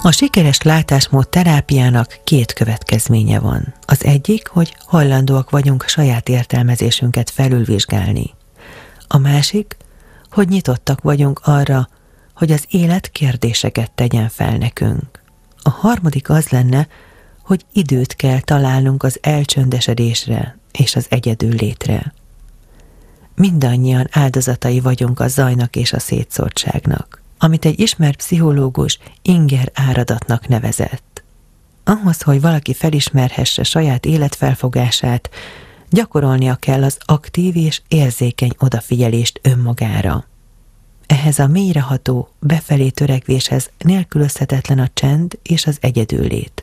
A sikeres látásmód terápiának 2 következménye van. Az egyik, hogy hajlandóak vagyunk saját értelmezésünket felülvizsgálni. A másik, hogy nyitottak vagyunk arra, hogy az élet kérdéseket tegyen fel nekünk. A harmadik az lenne, hogy időt kell találnunk az elcsöndesedésre és az egyedül létre. Mindannyian áldozatai vagyunk a zajnak és a szétszórtságnak, amit egy ismert pszichológus inger áradatnak nevezett. Ahhoz, hogy valaki felismerhesse saját életfelfogását, gyakorolnia kell az aktív és érzékeny odafigyelést önmagára. Ehhez a mélyreható, befelé törekvéshez nélkülözhetetlen a csend és az egyedüllét.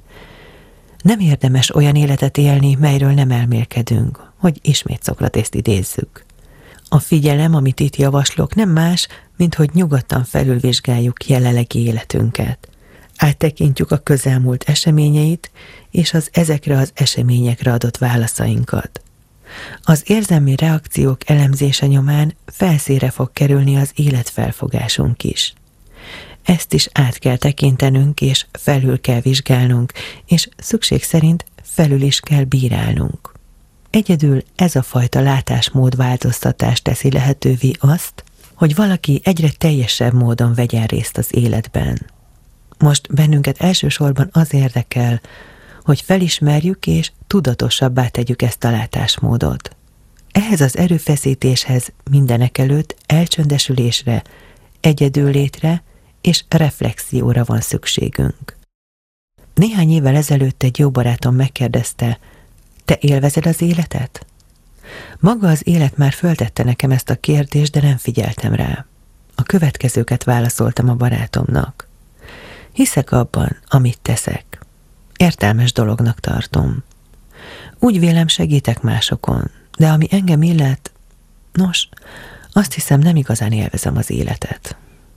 Nem érdemes olyan életet élni, melyről nem elmélkedünk, hogy ismét Szokratészt idézzük. A figyelem, amit itt javaslok, nem más, mint hogy nyugodtan felülvizsgáljuk jelenlegi életünket. Áttekintjük a közelmúlt eseményeit, és az ezekre az eseményekre adott válaszainkat. Az érzelmi reakciók elemzése nyomán felszínre fog kerülni az életfelfogásunk is. Ezt is át kell tekintenünk, és felül kell vizsgálnunk, és szükség szerint felül is kell bírálnunk. Egyedül ez a fajta látásmódváltoztatás teszi lehetővé azt, hogy valaki egyre teljesebb módon vegyen részt az életben. Most bennünket elsősorban az érdekel, hogy felismerjük és tudatosabbá tegyük ezt a látásmódot. Ehhez az erőfeszítéshez mindenekelőtt elcsöndesülésre, egyedüllétre és reflexióra van szükségünk. Néhány évvel ezelőtt egy jó barátom megkérdezte, te élvezed az életet? Maga az élet már föltette nekem ezt a kérdést, de nem figyeltem rá. A következőket válaszoltam a barátomnak. Hiszek abban, amit teszek. Értelmes dolognak tartom. Úgy vélem, segítek másokon, de ami engem illet, nos, azt hiszem, nem igazán élvezem az életet.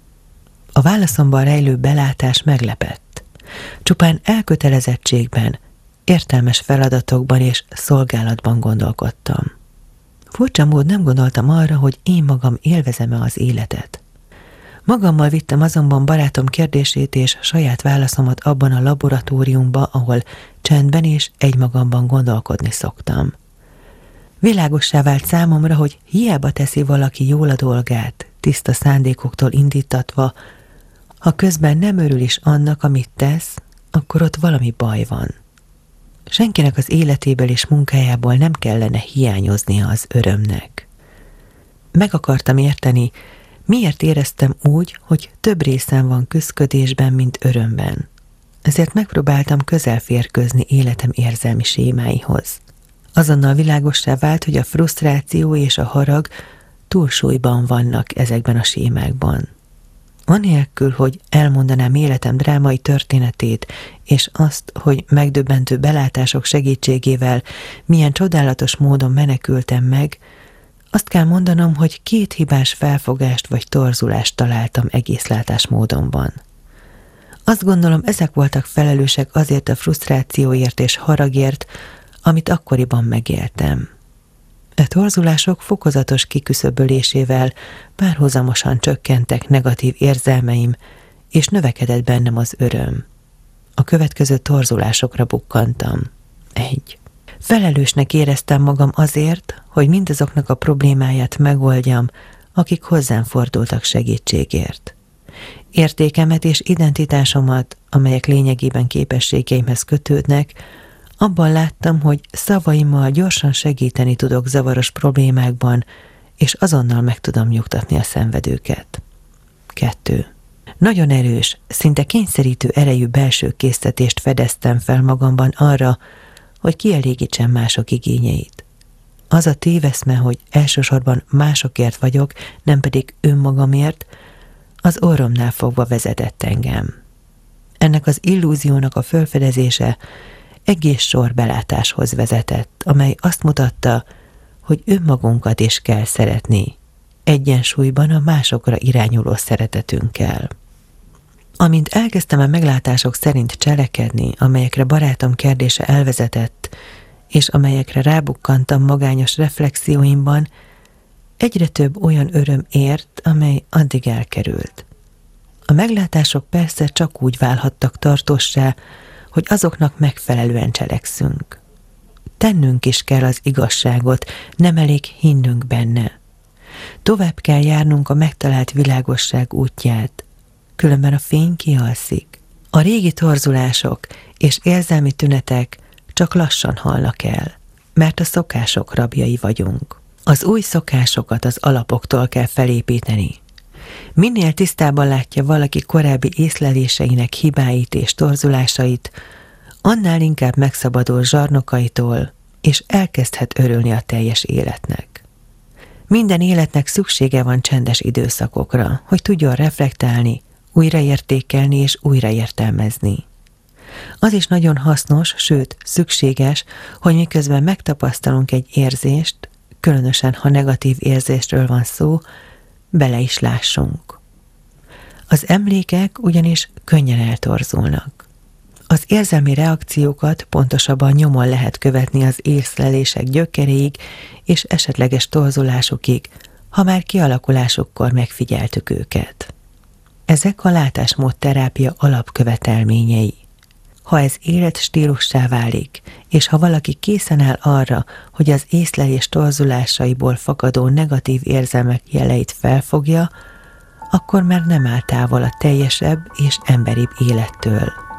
A válaszomban rejlő belátás meglepett. Csupán elkötelezettségben, értelmes feladatokban és szolgálatban gondolkodtam. Furcsa mód nem gondoltam arra, hogy én magam élvezem-e az életet. Magammal vittem azonban barátom kérdését és saját válaszomat abban a laboratóriumba, ahol csendben és egymagamban gondolkodni szoktam. Világossá vált számomra, hogy hiába teszi valaki jól a dolgát, tiszta szándékoktól indítatva, ha közben nem örül is annak, amit tesz, akkor ott valami baj van. Senkinek az életéből és munkájából nem kellene hiányoznia az örömnek. Meg akartam érteni, miért éreztem úgy, hogy több részem van küszködésben, mint örömben. Ezért megpróbáltam közel férkőzni életem érzelmi sémáihoz. Azonnal világossá vált, hogy a frusztráció és a harag túlsúlyban vannak ezekben a sémákban. Anélkül, hogy elmondanám életem drámai történetét, és azt, hogy megdöbbentő belátások segítségével milyen csodálatos módon menekültem meg, azt kell mondanom, hogy 2 hibás felfogást vagy torzulást találtam egész látásmódomban. Azt gondolom, ezek voltak felelősek azért a frusztrációért és haragért, amit akkoriban megéltem. E torzulások fokozatos kiküszöbölésével párhuzamosan csökkentek negatív érzelmeim, és növekedett bennem az öröm. A következő torzulásokra bukkantam. 1. Felelősnek éreztem magam azért, hogy mindazoknak a problémáját megoldjam, akik hozzám fordultak segítségért. Értékemet és identitásomat, amelyek lényegében képességeimhez kötődnek, abban láttam, hogy szavaimmal gyorsan segíteni tudok zavaros problémákban, és azonnal meg tudom nyugtatni a szenvedőket. 2. Nagyon erős, szinte kényszerítő erejű belső késztetést fedeztem fel magamban arra, hogy kielégítsem mások igényeit. Az a téveszme, hogy elsősorban másokért vagyok, nem pedig önmagamért, az orromnál fogva vezetett engem. Ennek az illúziónak a felfedezése egész sor belátáshoz vezetett, amely azt mutatta, hogy önmagunkat is kell szeretni, egyensúlyban a másokra irányuló szeretetünkkel. Amint elkezdtem a meglátások szerint cselekedni, amelyekre barátom kérdése elvezetett, és amelyekre rábukkantam magányos reflexióimban, egyre több olyan öröm ért, amely addig elkerült. A meglátások persze csak úgy válhattak tartossá, hogy azoknak megfelelően cselekszünk. Tennünk is kell az igazságot, nem elég hinnünk benne. Tovább kell járnunk a megtalált világosság útját, különben a fény kialszik. A régi torzulások és érzelmi tünetek csak lassan halnak el, mert a szokások rabjai vagyunk. Az új szokásokat az alapoktól kell felépíteni. Minél tisztában látja valaki korábbi észleléseinek hibáit és torzulásait, annál inkább megszabadul zsarnokaitól, és elkezdhet örülni a teljes életnek. Minden életnek szüksége van csendes időszakokra, hogy tudjon reflektálni, újraértékelni és újraértelmezni. Az is nagyon hasznos, sőt szükséges, hogy miközben megtapasztalunk egy érzést, különösen ha negatív érzésről van szó, bele is lássunk. Az emlékek ugyanis könnyen eltorzulnak. Az érzelmi reakciókat pontosabban nyomon lehet követni az észlelések gyökeréig és esetleges torzulásokig, ha már kialakulásukkor megfigyeltük őket. Ezek a látásmódterápia alapkövetelményei. Ha ez életstílussá válik, és ha valaki készen áll arra, hogy az észlelés torzulásaiból fakadó negatív érzelmek jeleit felfogja, akkor már nem áll távol a teljesebb és emberibb élettől.